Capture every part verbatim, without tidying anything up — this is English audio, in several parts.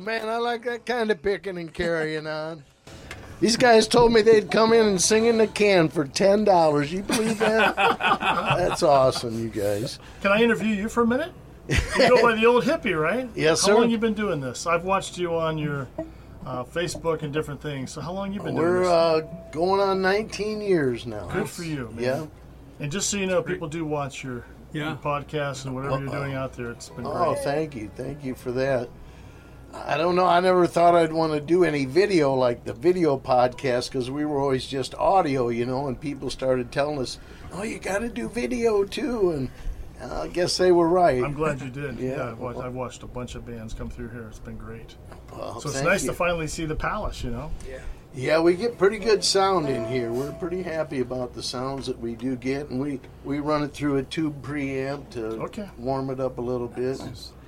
man, I like that kind of picking and carrying on. These guys told me they'd come in and sing in the can for ten dollars. You believe that? That's awesome, you guys. Can I interview you for a minute? You go by the old hippie, right? Yes, how sir. How long you been doing this? I've watched you on your uh, Facebook and different things. So how long you been We're, doing this? We're uh, going on nineteen years now. Good for you, man. Yeah. And just so you know, people do watch your, Yeah. your podcast and whatever Uh-oh. you're doing out there. It's been great. Oh, thank you. Thank you for that. I don't know. I never thought I'd want to do any video like the video podcast because we were always just audio, you know, and people started telling us, oh, you got to do video too. And I guess they were right. I'm glad you did. Yeah. yeah I've, watched, I've watched a bunch of bands come through here. It's been great. Well, So it's thank nice you. to finally see the Palace, you know? Yeah, we get pretty good sound in here. We're pretty happy about the sounds that we do get, and we, we run it through a tube preamp to Okay. warm it up a little bit.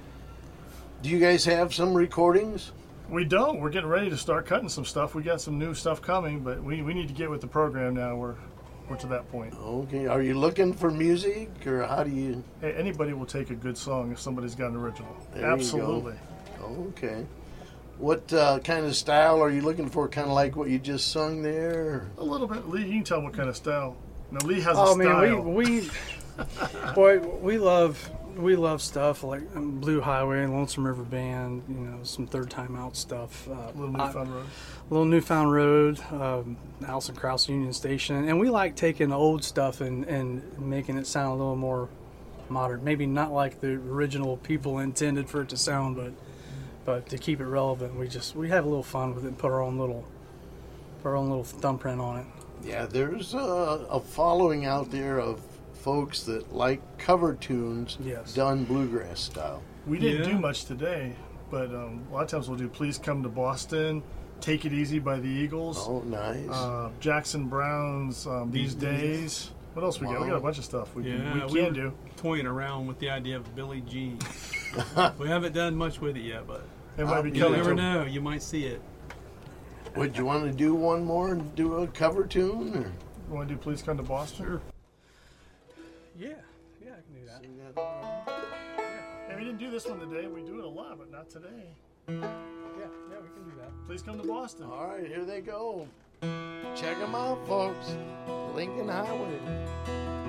Do you guys have some recordings? We don't. We're getting ready to start cutting some stuff. We got some new stuff coming, but we, we need to get with the program now. We're we're to that point. Okay. Are you looking for music, or how do you? Hey, anybody will take a good song if somebody's got an original. There you go. Absolutely. Okay. What uh, kind of style are you looking for? Kind of like what you just sung there? A little bit. Lee, you can tell what kind of style. Now, Lee has a Oh style. man, we we boy we love we love stuff like um, Blue Highway and Lonesome River Band. You know, some Third Time Out stuff. Uh, Little Newfound Road. Little Newfound Road, um, Alison Krauss Union Station, and we like taking old stuff and, and making it sound a little more modern. Maybe not like the original people intended for it to sound, but but to keep it relevant, we just we have a little fun with it and put our own little put our own little thumbprint on it. Yeah, there's a, a following out there of folks that like cover tunes Yes. done bluegrass style. We didn't Yeah. do much today, but um, a lot of times we'll do Please Come to Boston, Take It Easy by the Eagles, Oh, nice. uh, Jackson Brown's um, These These Days. Days. What else we got? We got a bunch of stuff we, Yeah, can, we we can were do. toying around with the idea of Billie Jean. We haven't done much with it yet, but It might be You you coming. never to- know. You might see it. Would you want to do one more and do a cover tune? Or? You want to do Please Come to Boston? Sure. Yeah, yeah, I can do that. Sing that? Hey, we didn't do this one today. We do it a lot, but not today. Yeah, yeah, we can do that. Please come to Boston. All right, here they go. Check them out, folks. Lincoln Highway.